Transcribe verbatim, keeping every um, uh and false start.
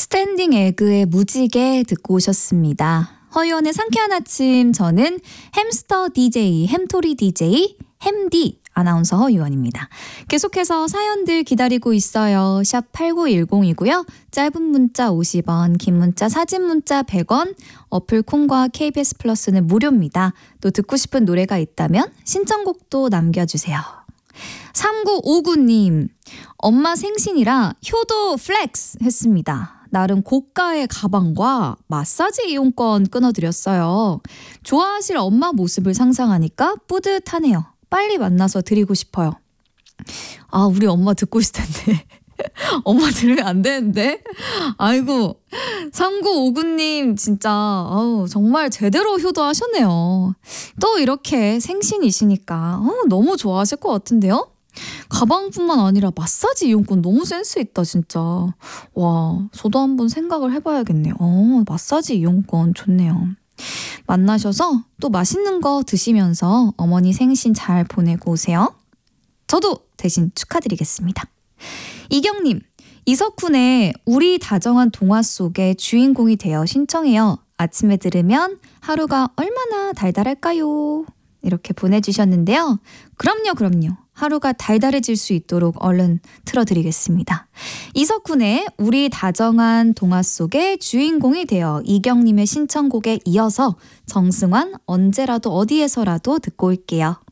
스탠딩 에그의 무지개 듣고 오셨습니다. 허이원의 상쾌한 아침, 저는 햄스터 디제이, 햄토리 디제이, 햄디 아나운서 허이원입니다. 계속해서 사연들 기다리고 있어요. 샵 팔구일공이고요. 짧은 문자 오십 원, 긴 문자, 사진 문자 백 원, 어플 콩과 케이비에스 플러스는 무료입니다. 또 듣고 싶은 노래가 있다면 신청곡도 남겨주세요. 삼구오구님, 엄마 생신이라 효도 플렉스 했습니다. 나름 고가의 가방과 마사지 이용권 끊어드렸어요. 좋아하실 엄마 모습을 상상하니까 뿌듯하네요. 빨리 만나서 드리고 싶어요. 아, 우리 엄마 듣고 있을 텐데. 엄마 들으면 안 되는데. 아이고, 삼구오구님 진짜 아우, 정말 제대로 효도하셨네요. 또 이렇게 생신이시니까 어, 너무 좋아하실 것 같은데요. 가방뿐만 아니라 마사지 이용권 너무 센스 있다 진짜. 와, 저도 한번 생각을 해봐야겠네요. 어, 마사지 이용권 좋네요. 만나셔서 또 맛있는 거 드시면서 어머니 생신 잘 보내고 오세요. 저도 대신 축하드리겠습니다. 이경님, 이석훈의 우리 다정한 동화 속의 주인공이 되어 신청해요. 아침에 들으면 하루가 얼마나 달달할까요? 이렇게 보내주셨는데요. 그럼요, 그럼요. 하루가 달달해질 수 있도록 얼른 틀어드리겠습니다. 이석훈의 우리 다정한 동화 속의 주인공이 되어 이경님의 신청곡에 이어서 정승환 언제라도 어디에서라도 듣고 올게요.